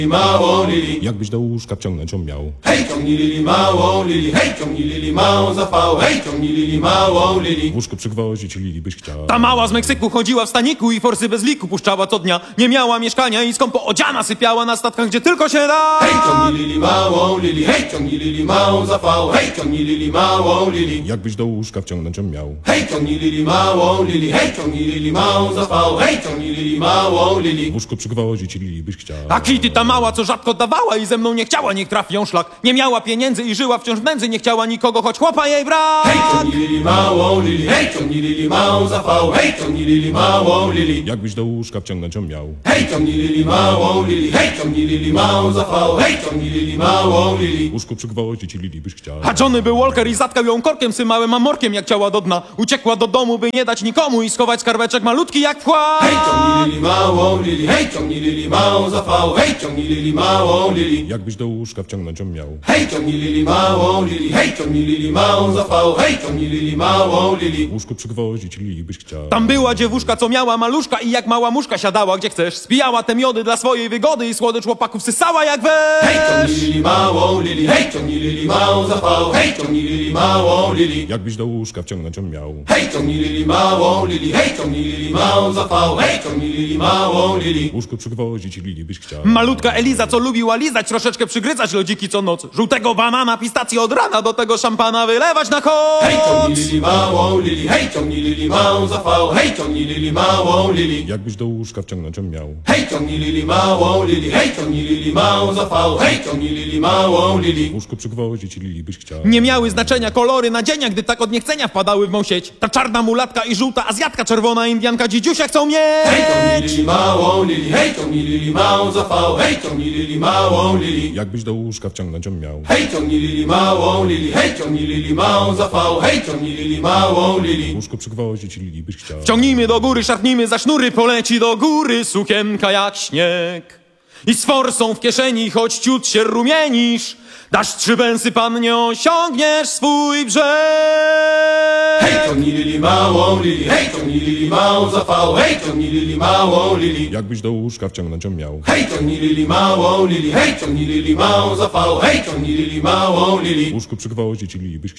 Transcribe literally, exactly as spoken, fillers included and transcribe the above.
małą Lili. Jakbyś do łóżka wciągnąć ją miał. Hej, ciągnij Lili małą Lili, hej, ciągnij Lili małą za fał, hej, ciągnij Lili małą Lili. W łóżku przygwoździć Lili byś chciał. Ta mała z Meksyku chodziła w staniku i forsy bez liku puszczała co dnia. Nie miała mieszkania i skąpo odziana sypiała na statkach, gdzie tylko się da. Hej, ciągnij Lili małą Lili, hej, ciągnij Lili małą za fał, hej, ciągnij Lili małą Lili. Jakbyś do łóżka wciągnąć ją miał. Hej, ciągnij Lili małą Lili, hej, ciągnij Lili małą za fał, hej, ciągnij Lili małą Lili. W łóżku przygwoździć Lili byś chciał. A Kitty ta mała, co rzadko dawała i ze mną nie chciała, niech trafi ją szlak. Nie miała pieniędzy i żyła wciąż w nędzy, nie chciała nikogo, choć chłopa jej brak. Hej, ciągnij Lili małą Lili, hej, ciągnij Lili małą za fał, hej, ciągnij Lili małą Lili. Jakbyś do łóżka wciągnąć ją miał. Hej, ciągnij Lili małą Lili, hej, ciągnij Lili małą za fał, hej, ciągnij Lili małą Lili. W łóżku przygwoździć Lili byś chciał. A Johnny był Walker i zatkał ją korkiem symałym, a morkiem jak ciała do dna. Uciekła do domu, by nie dać nikomu i schować skarbeczek malutki jak wkład. Hej, ciągnij Lili małą Lili, hej, ciągnij Lili małą za fał, hej, ciągnij Lili małą Lili. Jakbyś do łóżka wciągnąć ją miał. Hej, ciągnij Lili małą Lili, hej, ciągnij Lili małą za fał, hej, ciągnij Lili małą Lili. W łóżku przygwoździć Lili byś chciał. Tam była dziewuszka, co miała maluszka i jak mała muszka siadała gdzie chcesz. Spijała te miody dla swojej wygody i słodycz chłopaków sysała jak Hej, ciągnij wesz. Lili małą Lili, hej, ciągnij Lili małą za fał, hej, ciągnij Lili małą Lili. Jakbyś do łóżka wciągnąć ją miał. Hej, ciągnij Lili małą Lili, hej, ciągnij Lili małą za fał, hej, ciągnij Lili małą Lili. W łóżku przygwoździć Lili byś chciał. Malutka Eliza, co lubiła lizać, troszeczkę przygryzać lodziki co noc. Żółtego banana, pistację od rana, do tego szampana wylewać na koc. Hej, ciągnij Lili małą Lili, hej, ciągnij Lili małą za fał, hej, ciągnij Lili małą Lili. Jakbyś do łóżka wciągnąć ją miał. Hej, ciągnij Lili małą Lili, hej, ciągnij Lili małą za fał, hej, ciągnij Lili małą Lili. W łóżku przygwoździć Lili byś chciał. Nie miały znaczenia kolory nadzienia, gdy tak od niechcenia wpadały w mą sieć. Ta czarna mulatka i żółta azjatka, czerwona indianka, dzidziusia chcą Hej, ciągnij mieć. Lili małą Lili, hej, ciągnij Lili małą za fał, hej, ciągnij Lili małą Lili. Jakbyś do łóżka wciągnąć ją miał. Hej, ciągnij Lili małą Lili, hej, ciągnij Lili małą za fał, hej, ciągnij Lili małą W Lili. łóżku przygwoździć Lili byś chciał. Ciągnijmy do góry, szarpnijmy za sznury, poleci do góry sukienka jak śnieg. I z forsą w kieszeni, choć ciut się rumienisz, dasz trzy pensy, pan, nie osiągniesz swój brzeg. Hej, ciągnij Lili małą Lili, hej, ciągnij Lili małą za fał, hej, ciągnij Lili małą Lili. Jakbyś do łóżka wciągnąć ją miał. Hej, ciągnij Lili małą Lili, hej, ciągnij Lili małą za fał, hej, ciągnij Lili małą W Lili. łóżku przygwoździć Lili byś chciał.